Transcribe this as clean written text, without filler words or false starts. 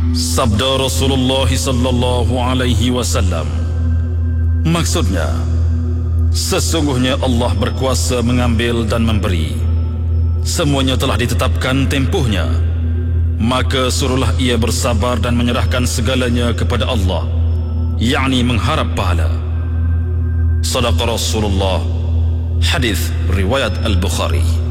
Sabda Rasulullah sallallahu alaihi wasallam, maksudnya, sesungguhnya Allah berkuasa mengambil dan memberi. Semuanya telah ditetapkan tempohnya. Maka suruhlah ia bersabar dan menyerahkan segalanya kepada Allah, yakni mengharap pahala. Sadaqa Rasulullah. Hadis riwayat Al-Bukhari.